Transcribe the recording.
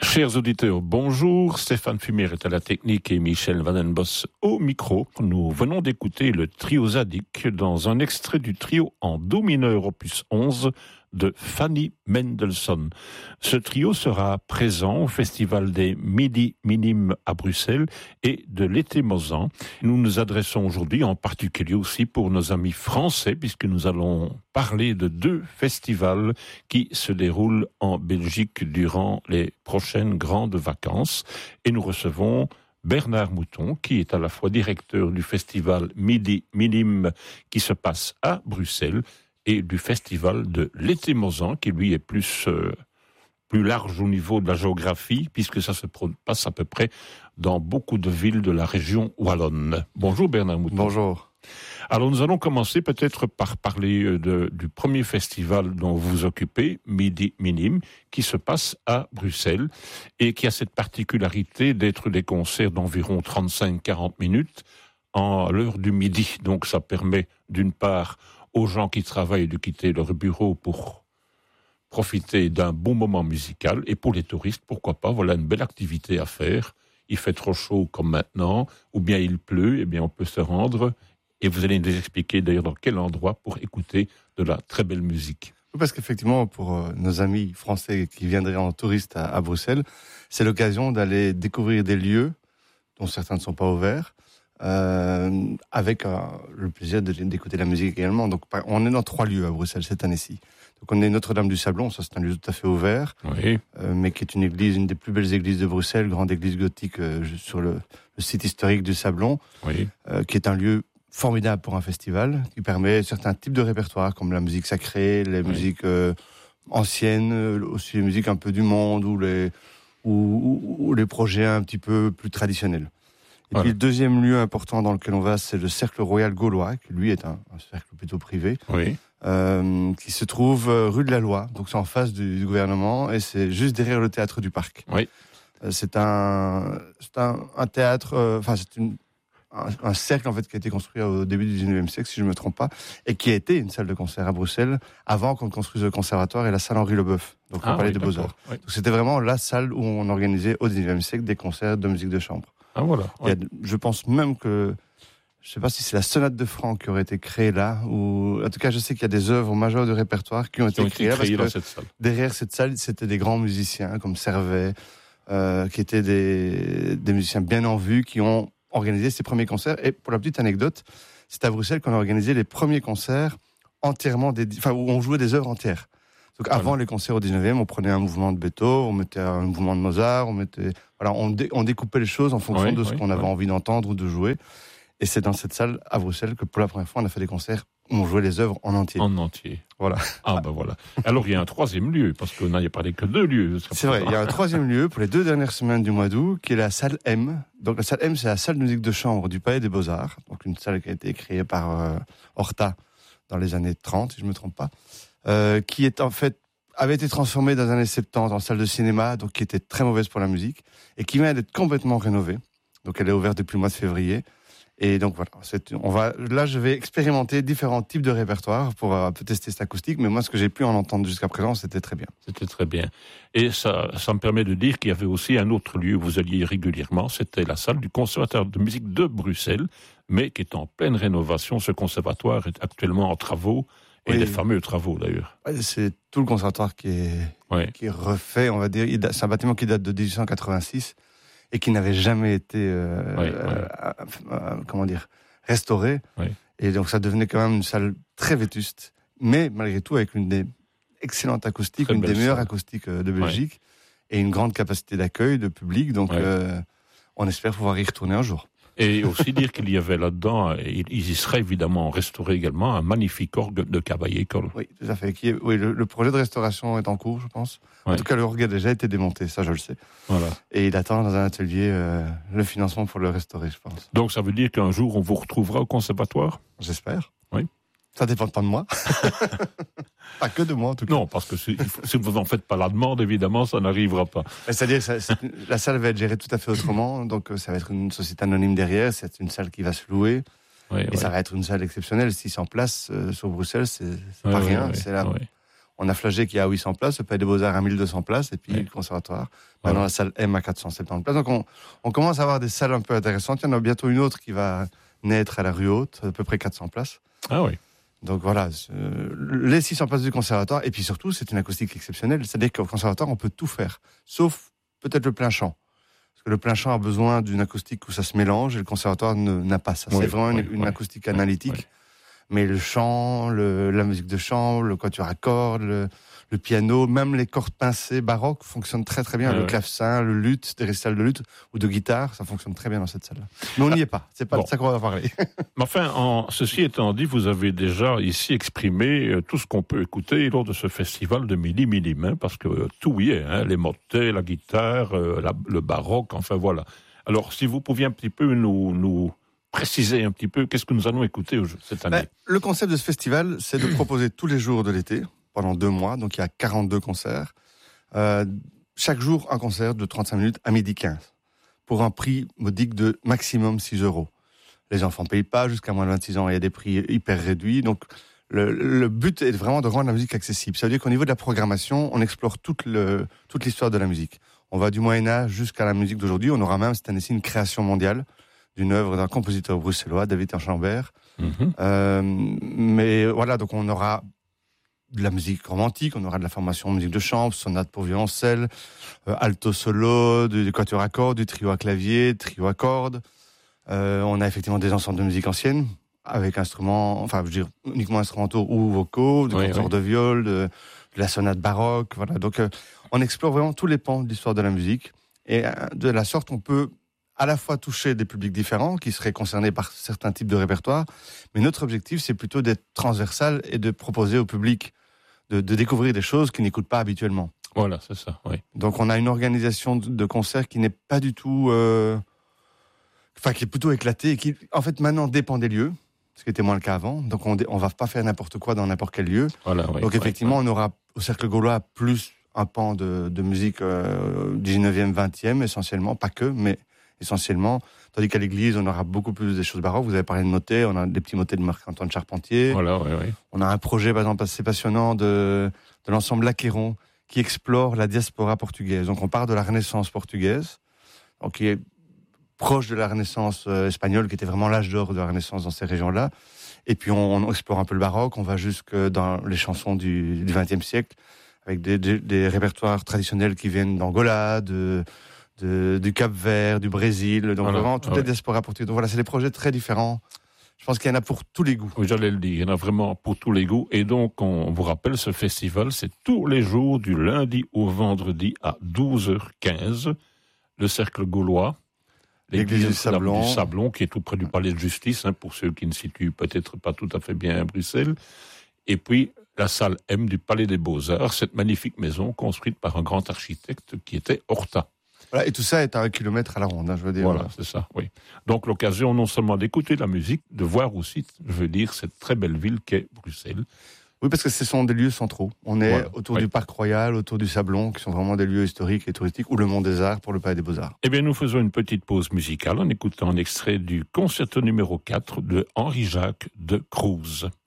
Chers auditeurs, bonjour. Stéphane Fumier est à la technique et Michel Van den Bos au micro. Nous venons d'écouter le trio Zadig dans un extrait du trio en do mineur opus 11 de Fanny Mendelssohn. Ce trio sera présent au Festival des Midi Minimes à Bruxelles et de l'été Mozan. Nous nous adressons aujourd'hui en particulier aussi pour nos amis français, puisque nous allons parler de 2 festivals qui se déroulent en Belgique durant les prochaines grandes vacances. Et nous recevons Bernard Mouton, qui est à la fois directeur du festival Midi Minime qui se passe à Bruxelles et du festival de l'été Mozan, qui lui est plus large au niveau de la géographie, puisque ça se passe à peu près dans beaucoup de villes de la région wallonne. Bonjour Bernard Mouton. Bonjour. Alors nous allons commencer peut-être par parler du premier festival dont vous vous occupez, Midi Minime, qui se passe à Bruxelles et qui a cette particularité d'être des concerts d'environ 35-40 minutes à l'heure du midi. Donc ça permet d'une part aux gens qui travaillent de quitter leur bureau pour profiter d'un bon moment musical, et pour les touristes, pourquoi pas, voilà une belle activité à faire. Il fait trop chaud comme maintenant, ou bien il pleut, eh bien on peut se rendre, et vous allez nous expliquer d'ailleurs dans quel endroit pour écouter de la très belle musique. Oui, parce qu'effectivement, pour nos amis français qui viendraient en touriste à Bruxelles, c'est l'occasion d'aller découvrir des lieux dont certains ne sont pas ouverts, avec le plaisir d'écouter la musique également. Donc, on est dans 3 lieux à Bruxelles cette année-ci. Donc, on est Notre-Dame du Sablon, ça c'est un lieu tout à fait ouvert, oui. Mais qui est une église, une des plus belles églises de Bruxelles, grande église gothique sur le site historique du Sablon, Oui. Qui est un lieu formidable pour un festival, qui permet certains types de répertoires, comme la musique sacrée, les musiques anciennes, aussi les musiques un peu du monde, ou les projets un petit peu plus traditionnels. Et puis le deuxième lieu important dans lequel on va, c'est le Cercle Royal Gaulois, qui lui est un cercle plutôt privé, Oui. qui se trouve rue de la Loi, donc c'est en face du gouvernement, et c'est juste derrière le théâtre du Parc. Oui. C'est un théâtre, c'est un cercle en fait qui a été construit au début du 19e siècle, si je ne me trompe pas, et qui a été une salle de concert à Bruxelles avant qu'on construise le conservatoire et la salle Henri Leboeuf, donc on parlait de Beaux-Arts. Oui. Donc c'était vraiment la salle où on organisait au 19e siècle des concerts de musique de chambre. Ah voilà. Oui. Je pense même que, je ne sais pas si c'est la sonate de Franck qui aurait été créée là, ou en tout cas je sais qu'il y a des œuvres majeures de répertoire qui ont été créées là, parce que cette salle. derrière cette salle, c'était des grands musiciens comme Servet, qui étaient des musiciens bien en vue, qui ont organisé ces premiers concerts. Et pour la petite anecdote, c'est à Bruxelles qu'on a organisé les premiers concerts entièrement où on jouait des œuvres entières. Donc avant les concerts au 19e, on prenait un mouvement de Beethoven, on mettait un mouvement de Mozart, on découpait les choses en fonction de ce qu'on avait envie d'entendre ou de jouer. Et c'est dans cette salle à Bruxelles que pour la première fois on a fait des concerts où on jouait les œuvres en entier. En entier. Voilà. Ah ben voilà. Alors il y a un 3e lieu, parce qu'on n'a parlé que 2 lieux. C'est vrai, il y a un 3e lieu pour les 2 dernières semaines du mois d'août, qui est la salle M. Donc la salle M, c'est la salle de musique de chambre du Palais des Beaux-Arts. Donc une salle qui a été créée par Horta dans les années 30, si je ne me trompe pas. Qui est en fait avait été transformée dans les années 70 en salle de cinéma, donc qui était très mauvaise pour la musique, et qui vient d'être complètement rénovée. Donc elle est ouverte depuis le mois de février. Et donc voilà, là je vais expérimenter différents types de répertoires pour un peu tester cette acoustique, mais moi ce que j'ai pu en entendre jusqu'à présent, c'était très bien. C'était très bien. Et ça me permet de dire qu'il y avait aussi un autre lieu où vous alliez régulièrement, c'était la salle du Conservatoire de musique de Bruxelles, mais qui est en pleine rénovation. Ce conservatoire est actuellement en travaux, et des fameux travaux d'ailleurs. C'est tout le conservatoire qui est refait, on va dire. C'est un bâtiment qui date de 1886 et qui n'avait jamais été restauré. Oui. Et donc ça devenait quand même une salle très vétuste, mais malgré tout avec une des excellentes acoustiques, très une des meilleures acoustiques de Belgique, et une grande capacité d'accueil de public. Donc on espère pouvoir y retourner un jour. Et aussi dire qu'il y avait là-dedans, ils y seraient évidemment restaurés également, un magnifique orgue de Cavaillé-Coll. Oui, tout à fait. Le projet de restauration est en cours, je pense. En tout cas, l'orgue a déjà été démonté, ça je le sais. Voilà. Et il attend dans un atelier le financement pour le restaurer, je pense. Donc ça veut dire qu'un jour on vous retrouvera au conservatoire ? J'espère. Oui. Ça dépend pas de moi. Pas que de moi, en tout cas. Non, parce que si vous n'en faites pas la demande, évidemment, ça n'arrivera pas. C'est-à-dire la salle va être gérée tout à fait autrement. Donc, ça va être une société anonyme derrière. C'est une salle qui va se louer. Ça va être une salle exceptionnelle. 600 places sur Bruxelles, c'est pas rien. C'est là. On a Flagey qui est à 800 places, le Palais des Beaux-Arts à 1200 places, et puis le conservatoire. Maintenant, la salle M à 470 places. Donc, on commence à avoir des salles un peu intéressantes. Il y en a bientôt une autre qui va naître à la Rue Haute, à peu près 400 places. Ah oui. Donc voilà, les 600 places du conservatoire. Et puis surtout, c'est une acoustique exceptionnelle. C'est-à-dire qu'au conservatoire, on peut tout faire, sauf peut-être le plein chant. Parce que le plein chant a besoin d'une acoustique où ça se mélange, et le conservatoire n'a pas ça. C'est vraiment une acoustique analytique. Oui. Mais le chant, la musique de chambre, le quatuor à cordes, le piano, même les cordes pincées baroques fonctionnent très très bien. Le clavecin, le luth, des récitals de luth ou de guitare, ça fonctionne très bien dans cette salle-là. Mais on n'y est pas. C'est pas de ça qu'on va parler. Mais enfin, ceci étant dit, vous avez déjà ici exprimé tout ce qu'on peut écouter lors de ce festival de Midi Minim, hein, parce que tout y est, les motets, la guitare, le baroque, enfin voilà. Alors, si vous pouviez un petit peu nous préciser un petit peu qu'est-ce que nous allons écouter cette année. Le concept de ce festival, c'est de proposer tous les jours de l'été, pendant 2 mois, donc il y a 42 concerts. Chaque jour, un concert de 35 minutes à 12h15, pour un prix modique de maximum 6 €. Les enfants ne payent pas, jusqu'à moins de 26 ans, il y a des prix hyper réduits. Donc le but est vraiment de rendre la musique accessible. Ça veut dire qu'au niveau de la programmation, on explore toute l'histoire de la musique. On va du Moyen-Âge jusqu'à la musique d'aujourd'hui. On aura même cette année-ci une création mondiale d'une œuvre d'un compositeur bruxellois, David Enchamber. Mais voilà, donc on aura de la musique romantique, on aura de la formation en musique de chambre, sonate pour violoncelle, alto solo, du quatuor à cordes, du trio à clavier, trio à cordes. On a effectivement des ensembles de musique ancienne, avec instruments, enfin, je veux dire, uniquement instrumentaux ou vocaux, du concerts de viol, de la sonate baroque, voilà. Donc, on explore vraiment tous les pans de l'histoire de la musique. Et de la sorte, on peut à la fois toucher des publics différents qui seraient concernés par certains types de répertoires, mais notre objectif, c'est plutôt d'être transversal et de proposer au public de découvrir des choses qu'ils n'écoutent pas habituellement. Voilà, c'est ça, oui. Donc on a une organisation de concerts qui n'est pas du tout... qui est plutôt éclatée et qui, en fait, maintenant dépend des lieux, ce qui était moins le cas avant. Donc on ne va pas faire n'importe quoi dans n'importe quel lieu. Voilà, donc effectivement, on aura au Cercle Gaulois plus un pan de musique 19e, 20e, essentiellement, pas que, mais essentiellement, tandis qu'à l'église, on aura beaucoup plus des choses baroques. Vous avez parlé de motets, on a des petits motets de Marc-Antoine Charpentier. Voilà, On a un projet, par exemple, assez passionnant de l'ensemble L'Acquéron, qui explore la diaspora portugaise. Donc on part de la Renaissance portugaise, donc qui est proche de la Renaissance espagnole, qui était vraiment l'âge d'or de la Renaissance dans ces régions-là. Et puis on explore un peu le baroque, on va jusque dans les chansons du XXe siècle, avec des répertoires traditionnels qui viennent d'Angola, du Cap-Vert, du Brésil, donc vraiment toute la diaspora portugaise. Donc voilà, c'est des projets très différents. Je pense qu'il y en a pour tous les goûts. Oui, j'allais le dire, il y en a vraiment pour tous les goûts. Et donc, on vous rappelle, ce festival, c'est tous les jours du lundi au vendredi à 12h15. Le Cercle Gaulois, l'église du Sablon, qui est tout près du Palais de Justice, pour ceux qui ne situent peut-être pas tout à fait bien à Bruxelles. Et puis, la salle M du Palais des Beaux-Arts, cette magnifique maison construite par un grand architecte qui était Horta. Voilà, et tout ça est à 1 kilomètre à la ronde, je veux dire. Voilà, c'est ça, oui. Donc l'occasion non seulement d'écouter la musique, de voir aussi, je veux dire, cette très belle ville qu'est Bruxelles. Oui, parce que ce sont des lieux centraux. On est autour du Parc Royal, autour du Sablon, qui sont vraiment des lieux historiques et touristiques, ou le Mont des Arts pour le Palais des Beaux-Arts. Eh bien, nous faisons une petite pause musicale en écoutant un extrait du concerto numéro 4 de Henri Jacques de Cruz.